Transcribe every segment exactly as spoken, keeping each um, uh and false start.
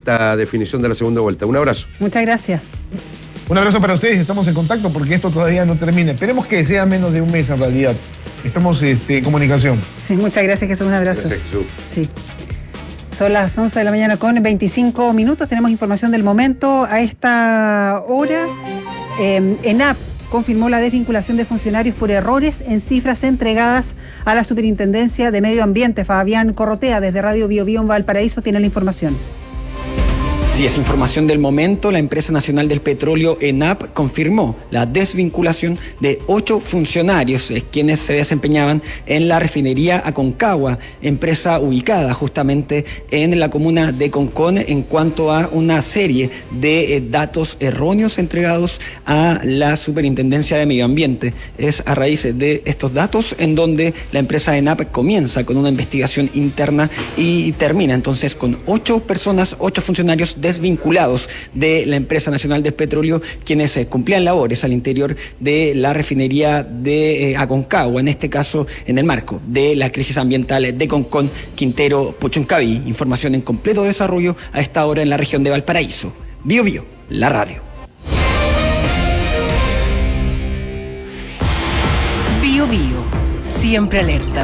esta definición de la segunda vuelta. Un abrazo. Muchas gracias. Un abrazo para ustedes, estamos en contacto porque esto todavía no termina. Esperemos que sea menos de un mes en realidad. Estamos este, en comunicación. Sí, muchas gracias, Jesús. Un abrazo. Gracias, Jesús. Sí. Son las once de la mañana con veinticinco minutos. Tenemos información del momento a esta hora. Eh, ENAP confirmó la desvinculación de funcionarios por errores en cifras entregadas a la Superintendencia de Medio Ambiente. Fabián Corrotea, desde Radio Bio Bio en Valparaíso, tiene la información. Sí, es información del momento. La empresa nacional del petróleo ENAP confirmó la desvinculación de ocho funcionarios eh, quienes se desempeñaban en la refinería Aconcagua, empresa ubicada justamente en la comuna de Concón, en cuanto a una serie de eh, datos erróneos entregados a la Superintendencia de Medio Ambiente. Es a raíz de estos datos en donde la empresa ENAP comienza con una investigación interna y termina entonces con ocho personas, ocho funcionarios desvinculados de la empresa nacional del petróleo, quienes eh, cumplían labores al interior de la refinería de eh, Aconcagua, en este caso en el marco de la crisis ambiental de Concón, Quintero, Puchuncaví. Información en completo desarrollo a esta hora en la región de Valparaíso. Bio Bio, la radio. Bio Bio, siempre alerta.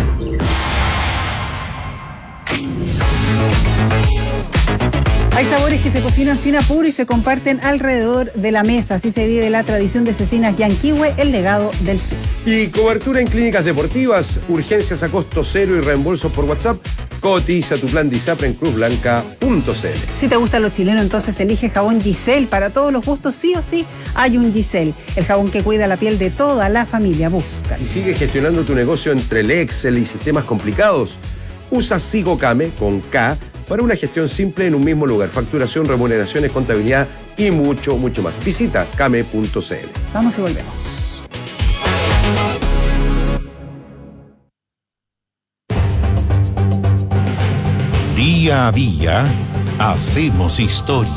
Hay sabores que se cocinan sin apuro y se comparten alrededor de la mesa. Así se vive la tradición de Cecinas Yanquihue, el legado del sur. Y cobertura en clínicas deportivas, urgencias a costo cero y reembolsos por WhatsApp. Cotiza tu plan DISAPRE en cruz blanca punto c l. Si te gustan los chilenos, entonces elige jabón Giselle. Para todos los gustos, sí o sí, hay un Giselle. El jabón que cuida la piel de toda la familia. Busca. Y sigue gestionando tu negocio entre el Excel y sistemas complicados. Usa SigoCame con K para una gestión simple en un mismo lugar. Facturación, remuneraciones, contabilidad y mucho, mucho más. Visita came punto c l. Vamos y volvemos. Día a día, hacemos historia.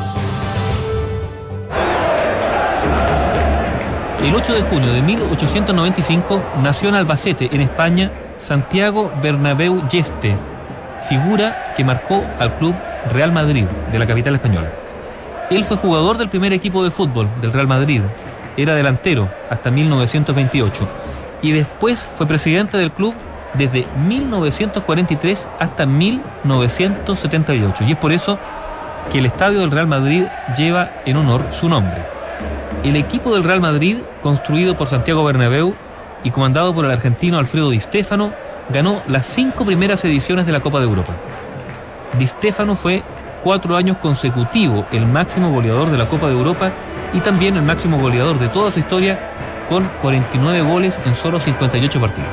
El ocho de junio de mil ochocientos noventa y cinco nació en Albacete, en España, Santiago Bernabéu Yeste, figura que marcó al club Real Madrid de la capital española. Él fue jugador del primer equipo de fútbol del Real Madrid, era delantero hasta mil novecientos veintiocho y después fue presidente del club desde mil novecientos cuarenta y tres hasta mil novecientos setenta y ocho, y es por eso que el estadio del Real Madrid lleva en honor su nombre. El equipo del Real Madrid, construido por Santiago Bernabéu y comandado por el argentino Alfredo Di Stéfano, ganó las cinco primeras ediciones de la Copa de Europa. Di Stéfano fue cuatro años consecutivos el máximo goleador de la Copa de Europa y también el máximo goleador de toda su historia, con cuarenta y nueve goles en solo cincuenta y ocho partidos.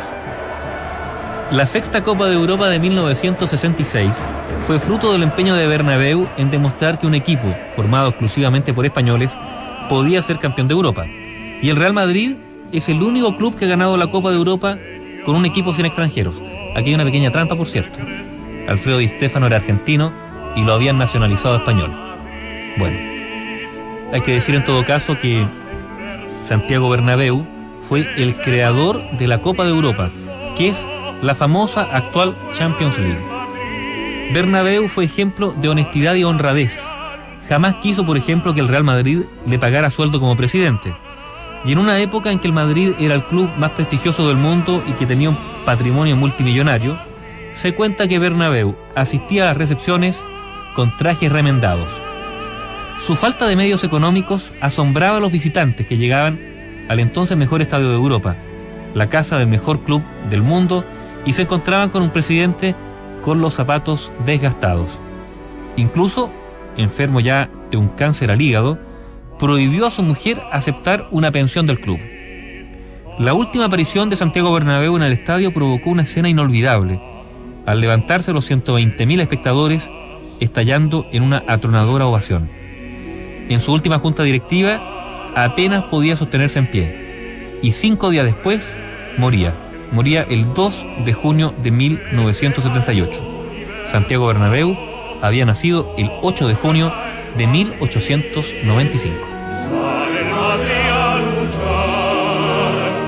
La sexta Copa de Europa de mil novecientos sesenta y seis fue fruto del empeño de Bernabéu en demostrar que un equipo formado exclusivamente por españoles podía ser campeón de Europa. Y el Real Madrid es el único club que ha ganado la Copa de Europa con un equipo sin extranjeros. Aquí hay una pequeña trampa, por cierto. Alfredo Di Stéfano era argentino y lo habían nacionalizado español. Bueno, hay que decir en todo caso que Santiago Bernabéu fue el creador de la Copa de Europa, que es la famosa actual Champions League. Bernabéu fue ejemplo de honestidad y honradez. Jamás quiso, por ejemplo, que el Real Madrid le pagara sueldo como presidente. Y en una época en que el Madrid era el club más prestigioso del mundo y que tenía un patrimonio multimillonario, se cuenta que Bernabéu asistía a las recepciones con trajes remendados. Su falta de medios económicos asombraba a los visitantes que llegaban al entonces mejor estadio de Europa, la casa del mejor club del mundo, y se encontraban con un presidente con los zapatos desgastados. Incluso, enfermo ya de un cáncer al hígado, prohibió a su mujer aceptar una pensión del club. La última aparición de Santiago Bernabéu en el estadio provocó una escena inolvidable, al levantarse los ciento veinte mil espectadores, estallando en una atronadora ovación. En su última junta directiva, apenas podía sostenerse en pie, y cinco días después, moría. Moría el dos de junio de mil novecientos setenta y ocho. Santiago Bernabéu había nacido el ocho de junio de mil ochocientos noventa y cinco.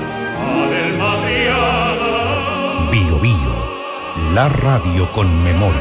Bio Bio, la radio con memoria.